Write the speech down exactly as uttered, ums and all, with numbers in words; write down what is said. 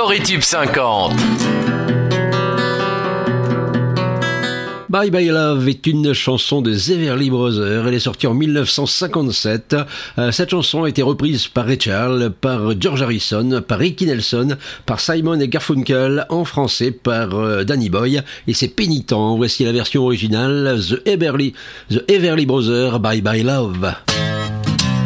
Storytube cinquante. Bye Bye Love est une chanson de The Everly Brothers. Elle est sortie en dix-neuf cent cinquante-sept. Euh, cette chanson a été reprise par Ray Charles, par George Harrison, par Ricky Nelson, par Simon et Garfunkel, en français par euh, Danny Boy. Et c'est pénitent. Voici la version originale, The Everly, The Everly Brothers, Bye Bye Love.